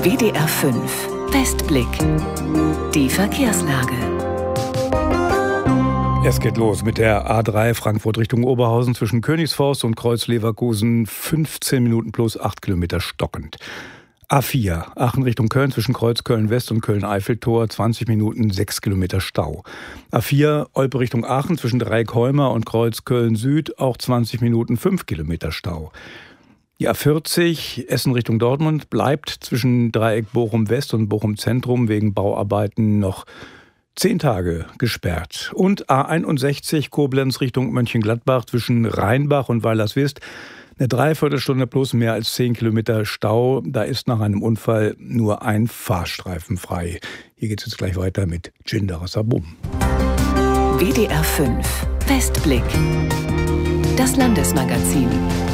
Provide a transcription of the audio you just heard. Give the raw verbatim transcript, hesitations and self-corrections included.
W D R fünf Westblick. Die Verkehrslage. Es geht los mit der A drei Frankfurt Richtung Oberhausen zwischen Königsforst und Kreuz-Leverkusen. fünfzehn Minuten plus acht Kilometer stockend. A vier Aachen Richtung Köln zwischen Kreuz Köln-West und Köln-Eiffeltor. zwanzig Minuten, sechs Kilometer Stau. A vier Olpe Richtung Aachen zwischen Dreieck-Holmer und Kreuz Köln-Süd. Auch zwanzig Minuten, fünf Kilometer Stau. Die A vierzig Essen Richtung Dortmund bleibt zwischen Dreieck Bochum-West und Bochum-Zentrum wegen Bauarbeiten noch zehn Tage gesperrt. Und A einundsechzig Koblenz Richtung Mönchengladbach zwischen Rheinbach und Weilerswist. Eine Dreiviertelstunde plus mehr als zehn Kilometer Stau. Da ist nach einem Unfall nur ein Fahrstreifen frei. Hier geht es jetzt gleich weiter mit Jindarasabum. W D R fünf Westblick. Das Landesmagazin.